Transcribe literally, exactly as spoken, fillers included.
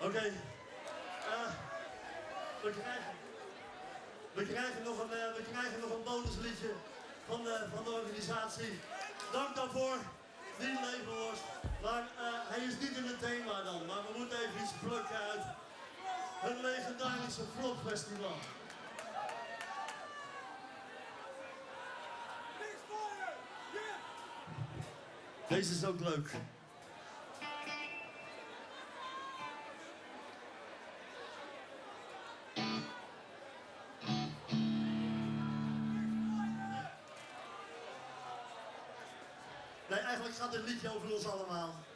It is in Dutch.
Okay. Uh, we, krijgen, we, krijgen nog een, uh, we krijgen nog een bonusliedje van de, van de organisatie. Dank daarvoor, Dien Levenhorst. Maar uh, hij is niet in het thema dan, maar we moeten even iets plukken uit het legendarische Flop Festival. Deze is ook leuk. Nee, eigenlijk gaat dit liedje over ons allemaal.